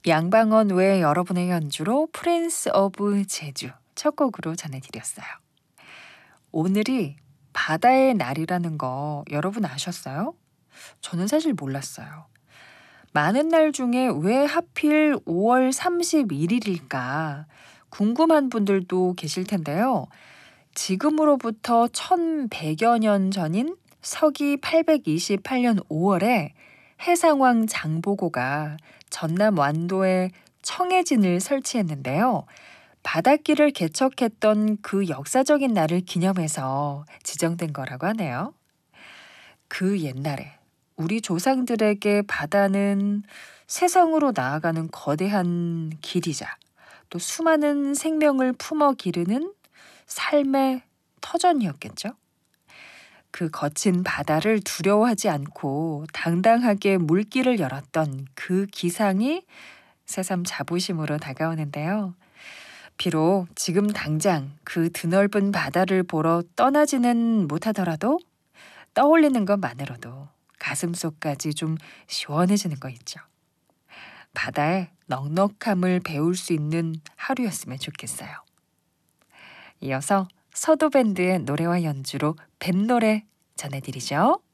양방언 외 여러분의 연주로 프린스 오브 제주 첫 곡으로 전해드렸어요. 오늘이 바다의 날이라는 거 여러분 아셨어요? 저는 사실 몰랐어요. 많은 날 중에 왜 하필 5월 31일일까 궁금한 분들도 계실 텐데요. 지금으로부터 1100여 년 전인 서기 828년 5월에 해상왕 장보고가 전남 완도에 청해진을 설치했는데요. 바닷길을 개척했던 그 역사적인 날을 기념해서 지정된 거라고 하네요. 그 옛날에 우리 조상들에게 바다는 세상으로 나아가는 거대한 길이자 또 수많은 생명을 품어 기르는 삶의 터전이었겠죠. 그 거친 바다를 두려워하지 않고 당당하게 물길을 열었던 그 기상이 새삼 자부심으로 다가오는데요. 비록 지금 당장 그 드넓은 바다를 보러 떠나지는 못하더라도 떠올리는 것만으로도 가슴속까지 좀 시원해지는 거 있죠. 바다의 넉넉함을 배울 수 있는 하루였으면 좋겠어요. 이어서 서도밴드의 노래와 연주로 뱃노래 전해드리죠.